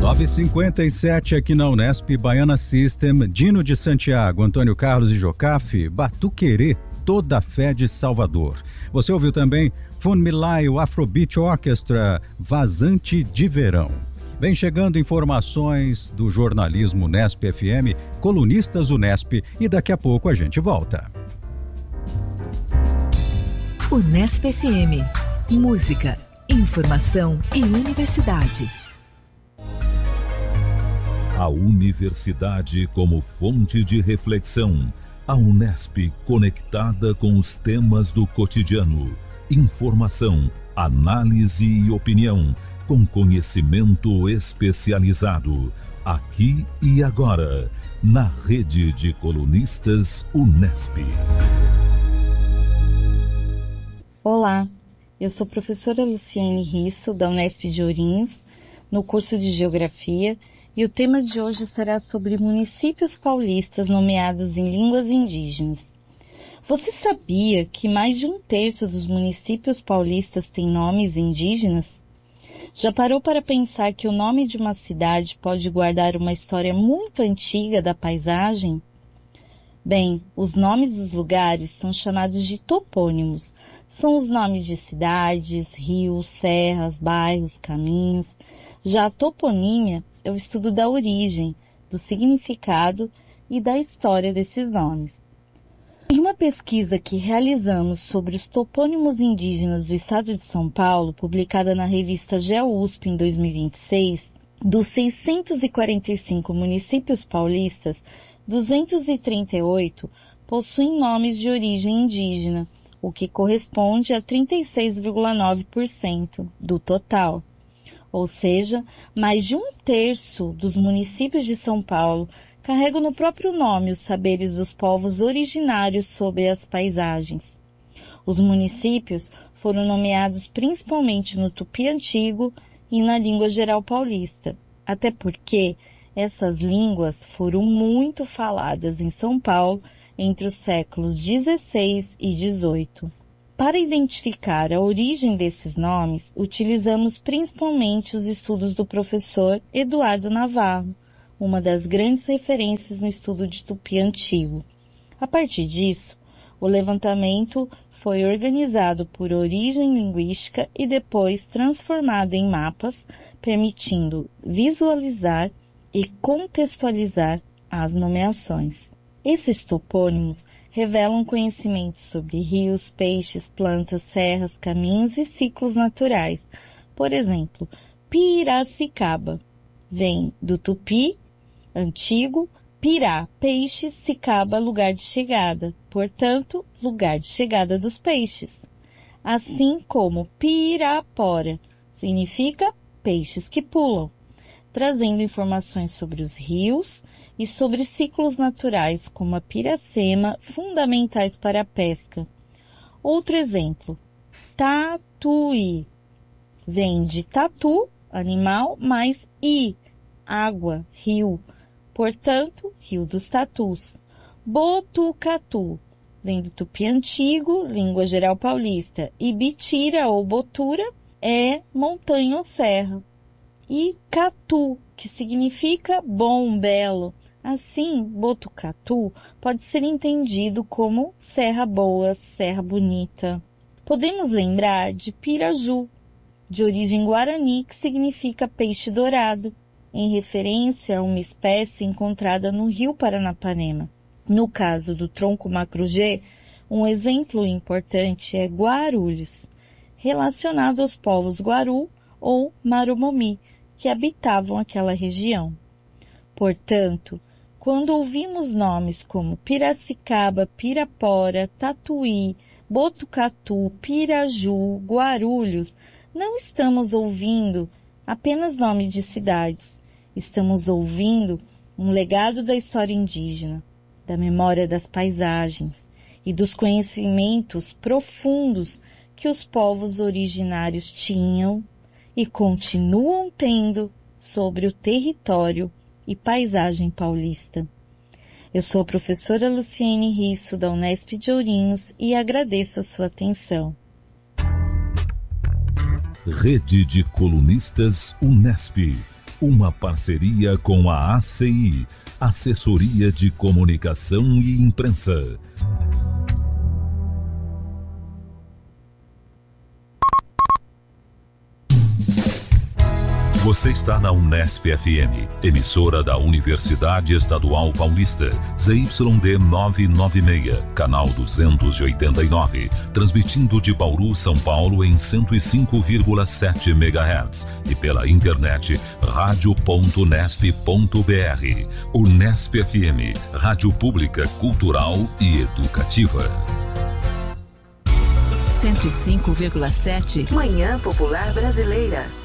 9h57 aqui na Unesp, Baiana System, Dino de Santiago, Antônio Carlos e Jocafe, Batuquerê, Toda a Fé de Salvador. Você ouviu também Fun Milai, o Afrobeat Orchestra, Vazante de Verão. Vem chegando informações do jornalismo Unesp FM, colunistas Unesp, e daqui a pouco a gente volta. Unesp FM, música, informação e universidade. A universidade como fonte de reflexão. A Unesp conectada com os temas do cotidiano. Informação, análise e opinião, com conhecimento especializado. Aqui e agora, na rede de colunistas Unesp. Olá, eu sou a professora Luciane Risso, da Unesp de Ourinhos, no curso de Geografia, e o tema de hoje será sobre municípios paulistas nomeados em línguas indígenas. Você sabia que mais de 1/3 dos municípios paulistas têm nomes indígenas? Já parou para pensar que o nome de uma cidade pode guardar uma história muito antiga da paisagem? Bem, os nomes dos lugares são chamados de topônimos. São os nomes de cidades, rios, serras, bairros, caminhos. Já a toponímia é o estudo da origem, do significado e da história desses nomes. Em uma pesquisa que realizamos sobre os topônimos indígenas do estado de São Paulo, publicada na revista GeoUSP em 2026, dos 645 municípios paulistas, 238 possuem nomes de origem indígena, o que corresponde a 36,9% do total. Ou seja, mais de 1/3 dos municípios de São Paulo carregam no próprio nome os saberes dos povos originários sobre as paisagens. Os municípios foram nomeados principalmente no tupi antigo e na língua geral paulista, até porque essas línguas foram muito faladas em São Paulo entre os séculos XVI e XVIII. Para identificar a origem desses nomes, utilizamos principalmente os estudos do professor Eduardo Navarro, uma das grandes referências no estudo de tupi antigo. A partir disso, o levantamento foi organizado por origem linguística e depois transformado em mapas, permitindo visualizar e contextualizar as nomeações. Esses topônimos revelam conhecimentos sobre rios, peixes, plantas, serras, caminhos e ciclos naturais. Por exemplo, Piracicaba vem do tupi antigo, pirá, peixe, cicaba, lugar de chegada, portanto, lugar de chegada dos peixes. Assim como Pirapora significa peixes que pulam, trazendo informações sobre os rios e sobre ciclos naturais como a piracema, fundamentais para a pesca. Outro exemplo, Tatuí, vem de tatu, animal, mais i, água, rio, portanto, rio dos tatus. Botucatu, vem do tupi antigo, língua geral paulista, e bitira ou botura é montanha ou serra. E catu, que significa bom, belo. Assim, Botucatu pode ser entendido como serra boa, serra bonita. Podemos lembrar de Piraju, de origem guarani, que significa peixe dourado, em referência a uma espécie encontrada no rio Paranapanema. No caso do tronco macro-G, um exemplo importante é Guarulhos, relacionado aos povos Guaru ou Marumomi, que habitavam aquela região. Portanto, quando ouvimos nomes como Piracicaba, Pirapora, Tatuí, Botucatu, Piraju, Guarulhos, não estamos ouvindo apenas nomes de cidades. Estamos ouvindo um legado da história indígena, da memória das paisagens e dos conhecimentos profundos que os povos originários tinham e continuam tendo sobre o território e paisagem paulista. Eu sou a professora Luciane Risso, da Unesp de Ourinhos, e agradeço a sua atenção. Rede de Colunistas Unesp. Uma parceria com a ACI, Assessoria de Comunicação e Imprensa. Você está na Unesp FM, emissora da Universidade Estadual Paulista, ZYD 996, canal 289, transmitindo de Bauru, São Paulo em 105,7 MHz e pela internet radio.unesp.br. Unesp FM, rádio pública, cultural e educativa. 105,7 Manhã Popular Brasileira.